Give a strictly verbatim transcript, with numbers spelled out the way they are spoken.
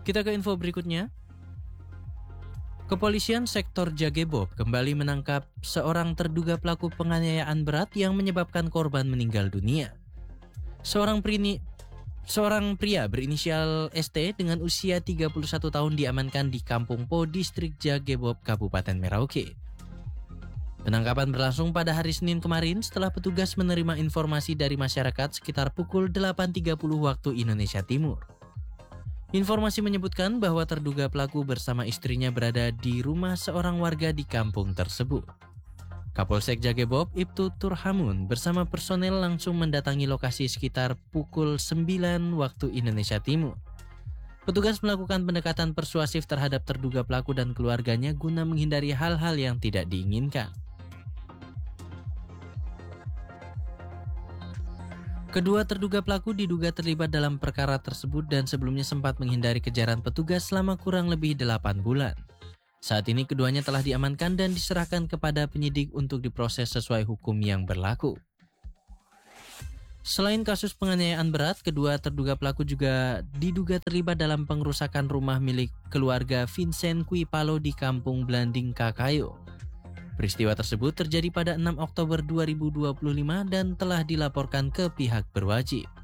Kita ke info berikutnya. Kepolisian sektor Jagebob kembali menangkap seorang terduga pelaku penganiayaan berat yang menyebabkan korban meninggal dunia. Seorang prini, seorang pria berinisial S T dengan usia tiga puluh satu tahun diamankan di Kampung Po, Distrik Jagebob, Kabupaten Merauke. Penangkapan berlangsung pada hari Senin kemarin setelah petugas menerima informasi dari masyarakat sekitar pukul delapan tiga puluh waktu Indonesia Timur. Informasi menyebutkan bahwa terduga pelaku bersama istrinya berada di rumah seorang warga di kampung tersebut. Kapolsek Jagebob, Ibtu Turhamun, bersama personel langsung mendatangi lokasi sekitar pukul sembilan waktu Indonesia Timur. Petugas melakukan pendekatan persuasif terhadap terduga pelaku dan keluarganya guna menghindari hal-hal yang tidak diinginkan. Kedua terduga pelaku diduga terlibat dalam perkara tersebut dan sebelumnya sempat menghindari kejaran petugas selama kurang lebih delapan bulan. Saat ini keduanya telah diamankan dan diserahkan kepada penyidik untuk diproses sesuai hukum yang berlaku. Selain kasus penganiayaan berat, kedua terduga pelaku juga diduga terlibat dalam pengrusakan rumah milik keluarga Vincent Kuipalo di Kampung Blanding Kakayo. Peristiwa tersebut terjadi pada enam Oktober dua ribu dua puluh lima dan telah dilaporkan ke pihak berwajib.